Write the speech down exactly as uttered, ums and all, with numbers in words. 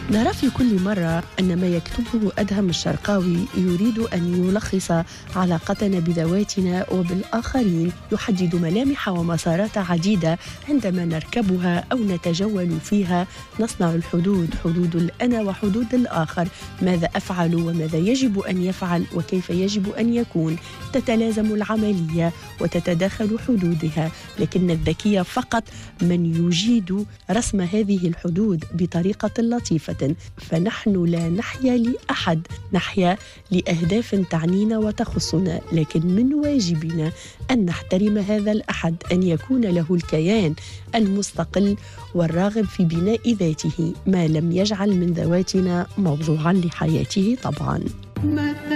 نرى في كل مرة أن ما يكتبه أدهم الشرقاوي يريد أن يلخص علاقتنا بذواتنا وبالآخرين، يحدد ملامح ومسارات عديدة عندما نركبها أو نتجول فيها. نصنع الحدود، حدود الأنا وحدود الآخر، ماذا أفعل وماذا يجب أن يفعل وكيف يجب أن يكون. تتلازم العملية وتتداخل حدودها، لكن الذكي فقط من يجيد رسم هذه الحدود بطريقة لطيفة. فنحن لا نحيا لأحد، نحيا لأهداف تعنينا وتخصنا، لكن من واجبنا أن نحترم هذا الأحد، أن يكون له الكيان المستقل والراغب في بناء ذاته، ما لم يجعل من ذواتنا موضوعا لحياته طبعا.